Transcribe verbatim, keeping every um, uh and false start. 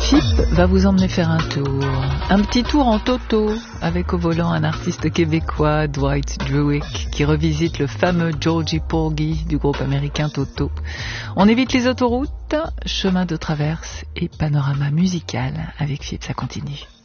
Phip va vous emmener faire un tour. Un petit tour en toto, avec au volant un artiste québécois, Dwight Druick, qui revisite le fameux Georgie Porgy du groupe américain Toto. On évite les autoroutes, chemin de traverse et panorama musical. Avec Phip, ça continue.